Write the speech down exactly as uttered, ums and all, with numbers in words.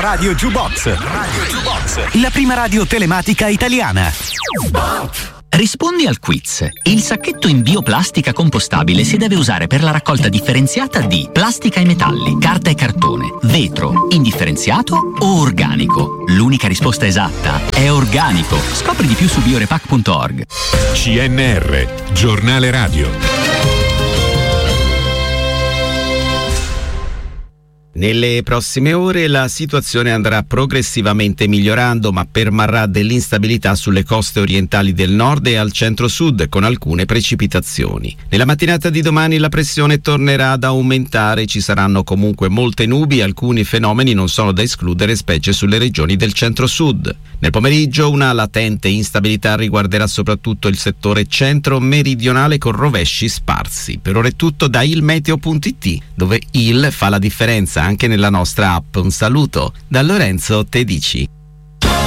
Radio Jukebox. Radio Jukebox. La prima radio telematica italiana. Rispondi al quiz. Il sacchetto in bioplastica compostabile si deve usare per la raccolta differenziata di plastica e metalli, carta e cartone, vetro, indifferenziato o organico. L'unica risposta esatta è organico. Scopri di più su biorepac punto org. C N R, giornale radio. Nelle prossime ore la situazione andrà progressivamente migliorando, ma permarrà dell'instabilità sulle coste orientali del nord e al centro-sud, con alcune precipitazioni. Nella mattinata di domani la pressione tornerà ad aumentare, ci saranno comunque molte nubi e alcuni fenomeni non sono da escludere, specie sulle regioni del centro-sud. Nel pomeriggio una latente instabilità riguarderà soprattutto il settore centro-meridionale con rovesci sparsi. Per ora è tutto da ilmeteo punto it, dove il fa la differenza anche nella nostra app. Un saluto da Lorenzo Tedici.